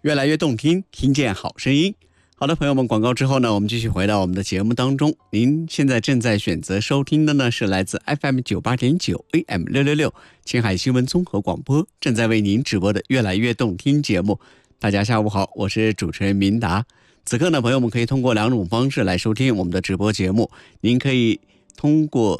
越来越动听，听见好声音。好的，朋友们，广告之后呢，我们继续回到我们的节目当中。您现在正在选择收听的呢，是来自 FM 98.9 AM 666青海新闻综合广播正在为您直播的越来越动听节目。大家下午好，我是主持人明达。此刻呢，朋友们可以通过2种方式来收听我们的直播节目。您可以通过